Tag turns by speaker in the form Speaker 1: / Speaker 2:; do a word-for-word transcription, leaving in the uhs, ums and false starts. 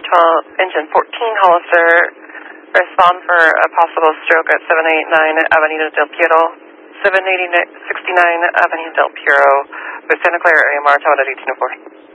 Speaker 1: twelve, engine fourteen, Hollister, respond for a possible stroke at seven eighty-nine Avenida del Piero, seven sixty-nine Avenida del Piero, with Santa Clara area, Mar, eighteen oh four.